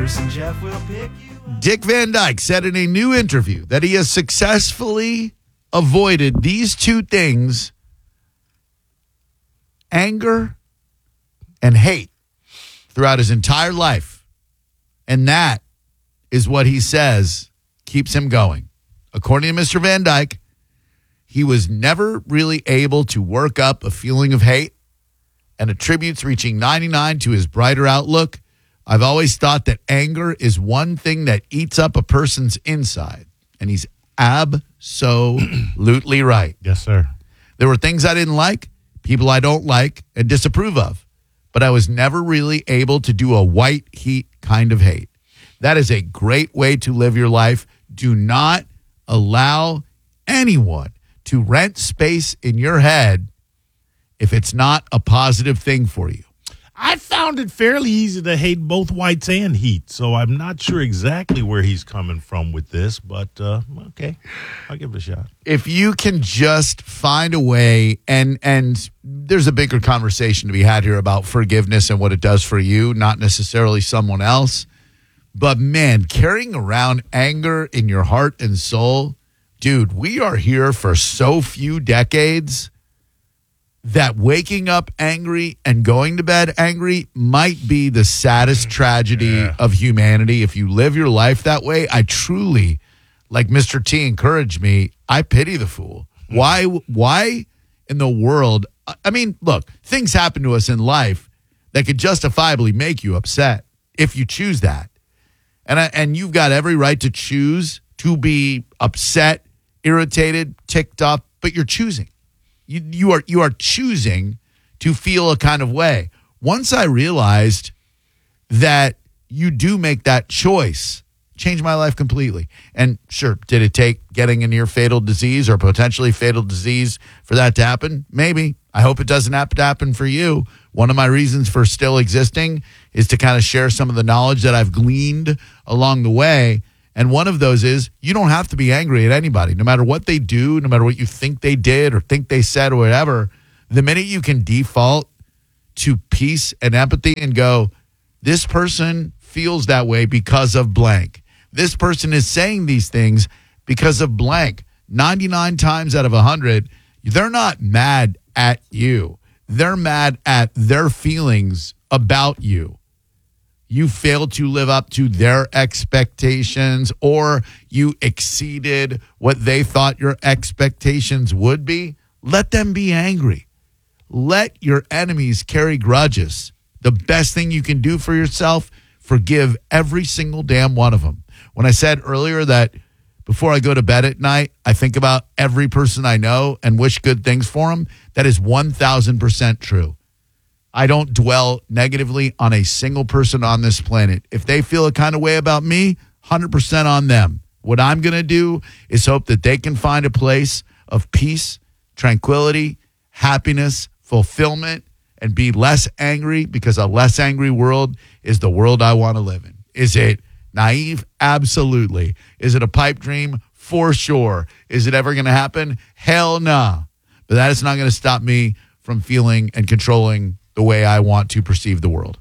Chris and Jeff will pick you up. Dick Van Dyke said in a new interview that he has successfully avoided these two things, anger and hate, throughout his entire life. And that is what he says keeps him going. According to Mr. Van Dyke, he was never really able to work up a feeling of hate and attributes reaching 99 to his brighter outlook. I've always thought that anger is one thing that eats up a person's inside. And he's absolutely right. Yes, sir. There were things I didn't like, people I don't like and disapprove of, but I was never really able to do a white heat kind of hate. That is a great way to live your life. Do not allow anyone to rent space in your head if it's not a positive thing for you. I found it fairly easy to hate both whites and heat, so I'm not sure exactly where he's coming from with this, but okay, I'll give it a shot. If you can just find a way, and there's a bigger conversation to be had here about forgiveness and what it does for you, not necessarily someone else, but man, carrying around anger in your heart and soul, dude, we are here for so few decades that waking up angry and going to bed angry might be the saddest tragedy of humanity. If you live your life that way, I truly, like Mr. T encouraged me, I pity the fool. Why in the world? I mean, look, things happen to us in life that could justifiably make you upset if you choose that. And you've got every right to choose to be upset, irritated, ticked off, but you're choosing. You are choosing to feel a kind of way. Once I realized that you do make that choice, changed my life completely. And sure, did it take getting a near fatal disease or potentially fatal disease for that to happen? Maybe. I hope it doesn't have to happen for you. One of my reasons for still existing is to kind of share some of the knowledge that I've gleaned along the way. And one of those is you don't have to be angry at anybody, no matter what they do, no matter what you think they did or think they said or whatever. The minute you can default to peace and empathy and go, this person feels that way because of blank. This person is saying these things because of blank. 99 times out of 100, they're not mad at you. They're mad at their feelings about you. You failed to live up to their expectations, or you exceeded what they thought your expectations would be. Let them be angry. Let your enemies carry grudges. The best thing you can do for yourself, forgive every single damn one of them. When I said earlier that before I go to bed at night, I think about every person I know and wish good things for them, that is 1,000% true. I don't dwell negatively on a single person on this planet. If they feel a kind of way about me, 100% on them. What I'm going to do is hope that they can find a place of peace, tranquility, happiness, fulfillment, and be less angry, because a less angry world is the world I want to live in. Is it naive? Absolutely. Is it a pipe dream? For sure. Is it ever going to happen? Hell no. But that is not going to stop me from feeling and controlling the way I want to perceive the world.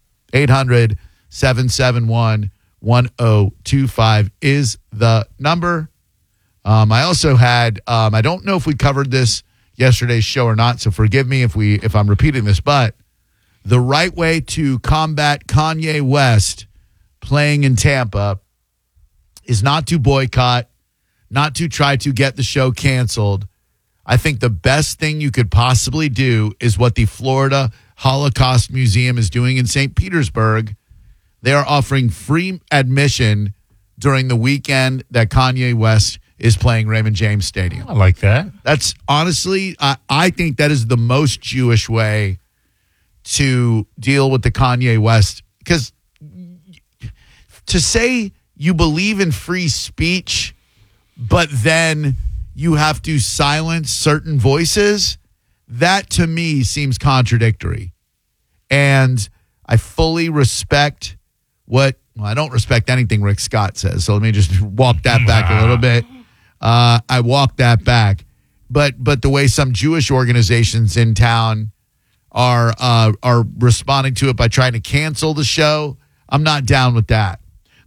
800-771-1025 is the number. I also had, I don't know if we covered this yesterday's show or not, so forgive me if I'm repeating this, but the right way to combat Kanye West playing in Tampa is not to boycott, not to try to get the show canceled. I think the best thing you could possibly do is what the Florida Holocaust Museum is doing in St. Petersburg. They are offering free admission during the weekend that Kanye West is playing Raymond James Stadium. I like that. That's honestly, I think that is the most Jewish way to deal with the Kanye West. Because to say you believe in free speech, but then you have to silence certain voices, that to me seems contradictory. And I fully respect I don't respect anything Rick Scott says. So let me just walk that back a little bit. I walk that back. But the way some Jewish organizations in town are responding to it by trying to cancel the show, I'm not down with that.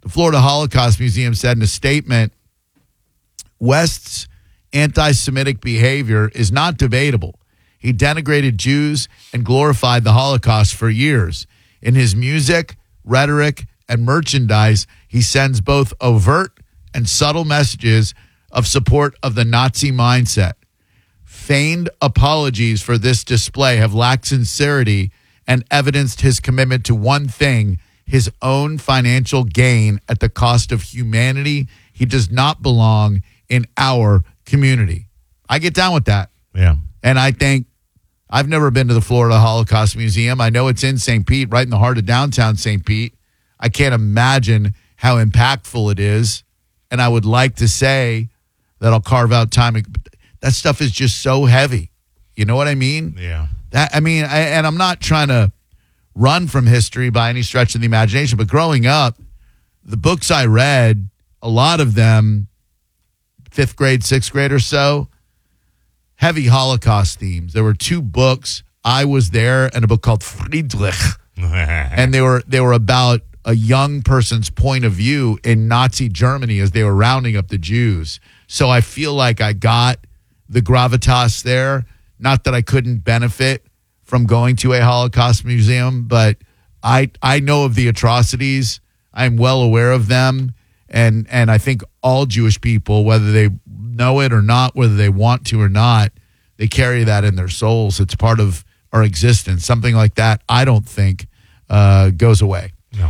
The Florida Holocaust Museum said in a statement, West's anti-Semitic behavior is not debatable. He denigrated Jews and glorified the Holocaust for years. In his music, rhetoric, and merchandise, he sends both overt and subtle messages of support of the Nazi mindset. Feigned apologies for this display have lacked sincerity and evidenced his commitment to one thing, his own financial gain at the cost of humanity. He does not belong in our community. I get down with that. Yeah. And I think I've never been to the Florida Holocaust Museum. I know it's in St. Pete, right in the heart of downtown St. Pete. I can't imagine how impactful it is. And I would like to say that I'll carve out time. That stuff is just so heavy. You know what I mean? Yeah. And I'm not trying to run from history by any stretch of the imagination, but growing up, the books I read, a lot of them, 5th grade, 6th grade or so, heavy Holocaust themes. There were 2 books, I Was There, and a book called Friedrich. And they were about a young person's point of view in Nazi Germany as they were rounding up the Jews. So I feel like I got the gravitas there. Not that I couldn't benefit from going to a Holocaust museum, but I know of the atrocities. I'm well aware of them. And I think all Jewish people, whether they know it or not, whether they want to or not, they carry that in their souls. It's part of our existence. Something like that, I don't think, goes away. No.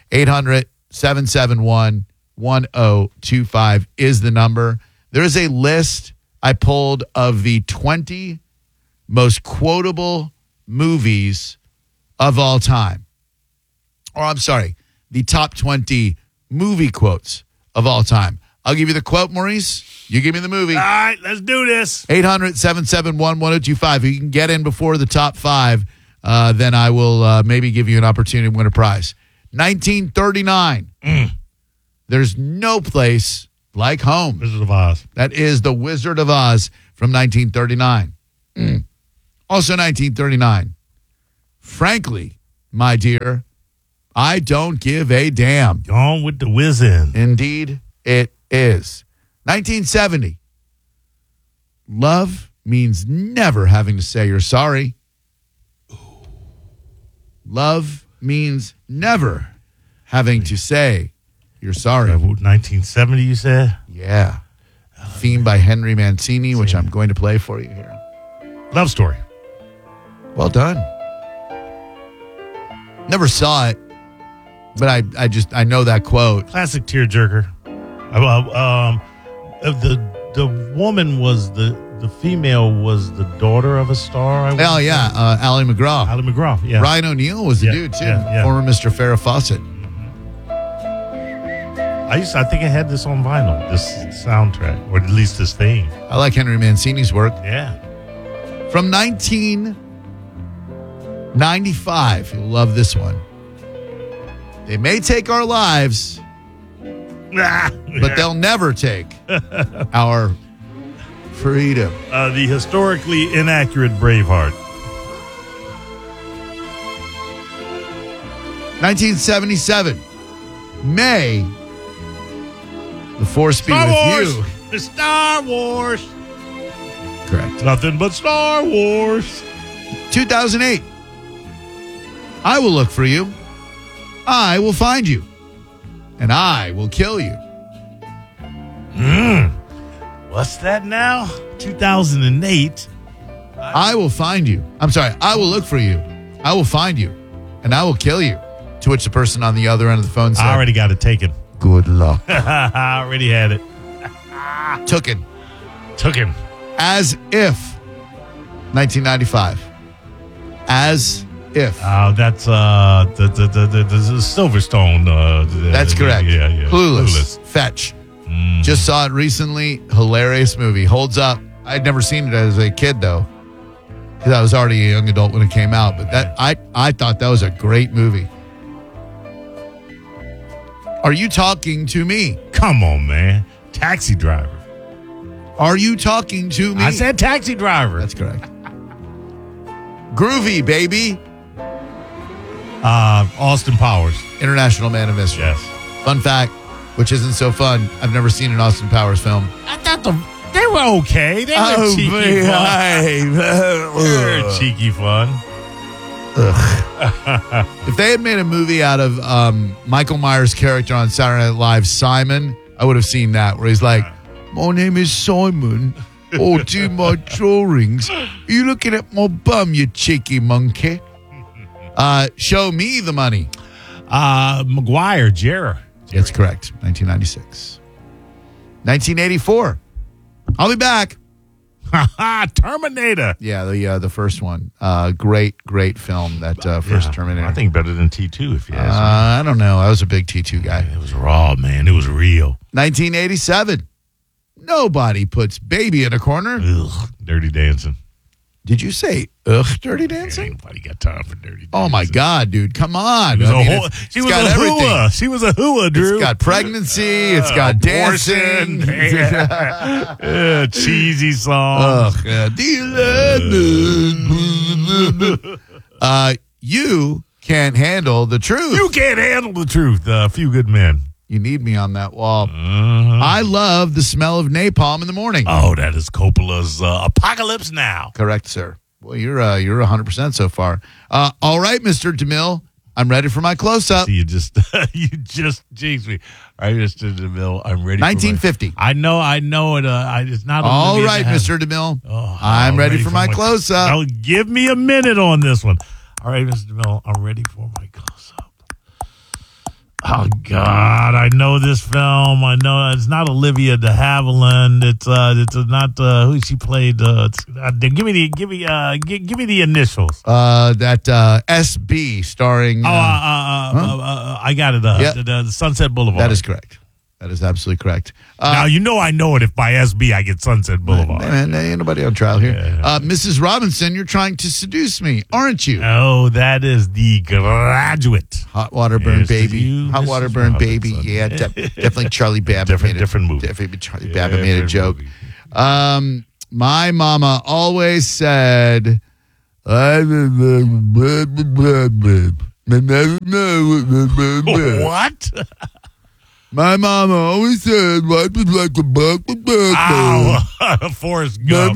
800-771-1025 is the number. There is a list I pulled of the 20 most quotable movies of all time. Or I'm sorry, the top 20 movie quotes of all time. I'll give you the quote, Maurice. You give me the movie. All right, let's do this. 800-771-1025. If you can get in before the top 5, then I will maybe give you an opportunity to win a prize. 1939. There's no place like home. Wizard of Oz. That is The Wizard of Oz from 1939. Also 1939. Frankly, my dear, I don't give a damn. Gone with the whizzing. Indeed, it is. 1970. Love means never having to say you're sorry. Love means never having to say you're sorry. 1970, you said? Yeah. Theme by Henry Mancini, which I'm going to play for you here. Love Story. Well done. Never saw it, but I know that quote. Classic tearjerker. The woman was the female was the daughter of a star. Oh yeah, Ally McGraw. Ally McGraw. Yeah. Ryan O'Neal was the dude too. Former Mr. Farrah Fawcett. I think I had this on vinyl. This soundtrack, or at least this theme. I like Henry Mancini's work. Yeah. From 1995, you'll love this one. They may take our lives, but they'll never take our freedom. The historically inaccurate Braveheart. 1977. May the Force be Star with Wars. you. Star Wars. Correct. Nothing but Star Wars. 2008. I will look for you. I will find you. And I will kill you. What's that now? 2008. I will find you. I'm sorry. I will look for you. I will find you. And I will kill you. To which the person on the other end of the phone said, I already got it taken. Good luck. I already had it. Took it. Took him. As if. 1995. As if. That's the Silverstone. That's correct. Yeah. Clueless. Fetch. Just saw it recently. Hilarious movie. Holds up. I'd never seen it as a kid, though. Because I was already a young adult when it came out. But that I thought that was a great movie. Are you talking to me? Come on, man. Taxi Driver. Are you talking to me? I said Taxi Driver. That's correct. Groovy, baby. Austin Powers. International Man of Mystery. Yes. Fun fact, which isn't so fun, I've never seen an Austin Powers film. I thought they were okay. They were cheeky fun. They were cheeky fun. If they had made a movie out of Michael Myers' character on Saturday Night Live, Simon, I would have seen that, where he's like, my name is Simon. Oh, do my drawings. Are you looking at my bum, you cheeky monkey? Show me the money. McGuire, Jerry. That's correct. 1996. 1984. I'll be back. Terminator. Yeah, the first one. Great film, that first Terminator. I think better than T2, if you ask me. I don't know. I was a big T2 guy. It was raw, man. It was real. 1987. Nobody puts baby in a corner. Ugh, Dirty Dancing. Did you say, Dirty Dancing? Ain't nobody got time for Dirty Dancing. Oh, my God, dude. Come on. She was a hooah. She was a hooah, Drew. It's got pregnancy. It's got dancing. Cheesy song. Do you love me? You can't handle the truth. You can't handle the truth. A Few Good Men. You need me on that wall. I love the smell of napalm in the morning. Oh, that is Coppola's Apocalypse Now. Correct, sir. Well, you're 100% so far. All right, Mr. DeMille, I'm ready for my close-up. See, you just jinxed me. All right, Mr. DeMille, I'm ready. 1950. I know it. It's not. All right, Mr. DeMille, I'm ready for my close-up. Now, give me a minute on this one. All right, Mr. DeMille, I'm ready for my close-up. Oh God, I know this film. I know it's not Olivia de Havilland. It's not who she played. Give me the initials. That SB starring. I got it. The Sunset Boulevard. That is correct. That is absolutely correct. Now I know it if by SB I get Sunset Boulevard. Man, ain't nobody on trial here. Yeah. Mrs. Robinson, you're trying to seduce me, aren't you? Oh, that is The Graduate. Hot Water Burn Baby. Hot Water Burn Baby. Yeah, definitely Charlie Babbitt. Different movie. Definitely Charlie Babbitt made a joke. My mama always said, what? My mama always said, life is like a buck. Ow, Forrest Gump.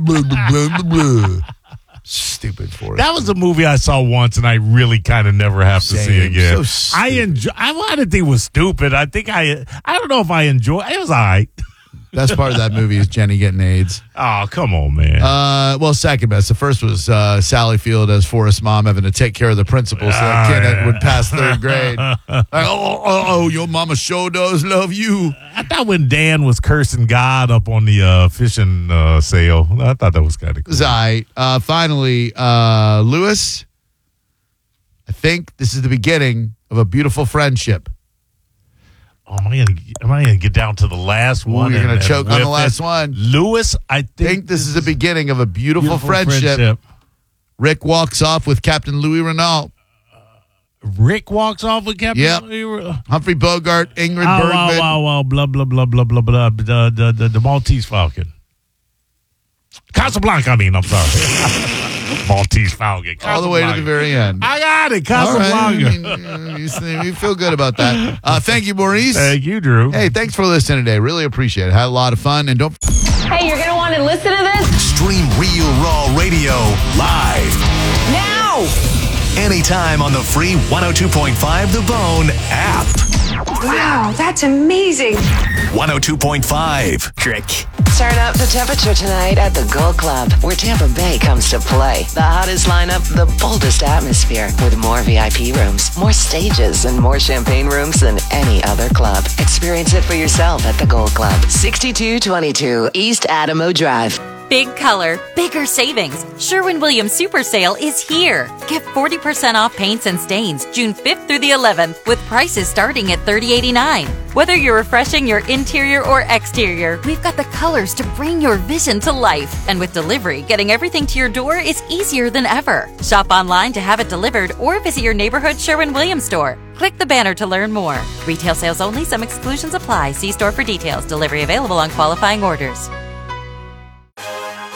Stupid Forrest. That was a movie I saw once, and I really kind of never have to see again. So I didn't think it was stupid. I don't know if I enjoyed it. It was all right. Best part of that movie is Jenny getting AIDS. Oh, come on, man. Well, second best. The first was Sally Field as Forrest's mom having to take care of the principal so that kid would pass third grade. Like, your mama sure does love you. I thought when Dan was cursing God up on the fishing sale, I thought that was kind of cool. Finally, Lewis, I think this is the beginning of a beautiful friendship. Oh, am I gonna get down to the last one? You're gonna choke on the last one. Lewis, I think this is the beginning of a beautiful friendship. Rick walks off with Captain Louis Renault. Rick walks off with Captain Louis. Humphrey Bogart, Ingrid Bergman. Wow, blah blah blah blah blah blah. The Maltese Falcon. Casablanca. I'm sorry. Maltese Falcon. All the way to the very end. I got it. Casablanca. Right. You feel good about that. Thank you, Maurice. Thank you, Drew. Hey, thanks for listening today. Really appreciate it. Had a lot of fun. And don't. Hey, you're going to want to listen to this? Stream Real Raw Radio live. Now! Anytime on the free 102.5 The Bone app. Wow, that's amazing. 102.5. Trick. Turn up the temperature tonight at the Gold Club, where Tampa Bay comes to play. The hottest lineup, the boldest atmosphere, with more VIP rooms, more stages, and more champagne rooms than any other club. Experience it for yourself at the Gold Club, 6222 East Adamo Drive. Big color, bigger savings. Sherwin-Williams Super Sale is here. Get 40% off paints and stains June 5th through the 11th with prices starting at $30.89. Whether you're refreshing your interior or exterior, we've got the colors to bring your vision to life. And with delivery, getting everything to your door is easier than ever. Shop online to have it delivered or visit your neighborhood Sherwin-Williams store. Click the banner to learn more. Retail sales only. Some exclusions apply. See store for details. Delivery available on qualifying orders.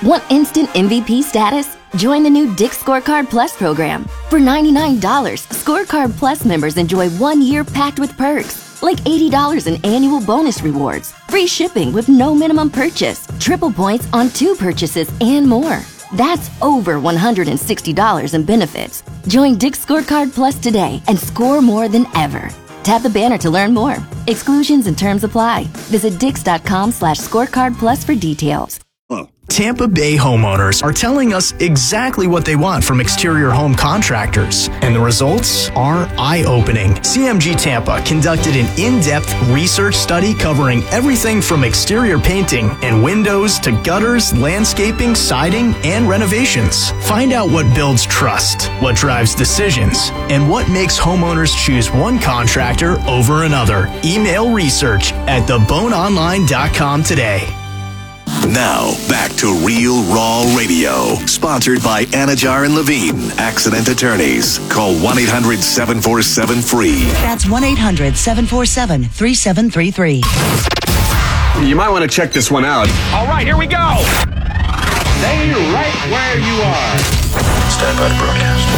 Want instant MVP status? Join the new Dick's Scorecard Plus program. For $99, Scorecard Plus members enjoy 1 year packed with perks, like $80 in annual bonus rewards, free shipping with no minimum purchase, triple points on 2 purchases, and more. That's over $160 in benefits. Join Dick's Scorecard Plus today and score more than ever. Tap the banner to learn more. Exclusions and terms apply. Visit dix.com/scorecard plus for details. Tampa Bay homeowners are telling us exactly what they want from exterior home contractors, and the results are eye-opening. CMG Tampa conducted an in-depth research study covering everything from exterior painting and windows to gutters, landscaping, siding, and renovations. Find out what builds trust, what drives decisions, and what makes homeowners choose one contractor over another. Email research at theboneonline.com today. Now, back to Real Raw Radio. Sponsored by Anajar and Levine, Accident Attorneys. Call 1-800-747-FREE. That's 1-800-747-3733. You might want to check this one out. All right, here we go. Stay right where you are. Stand by to broadcast.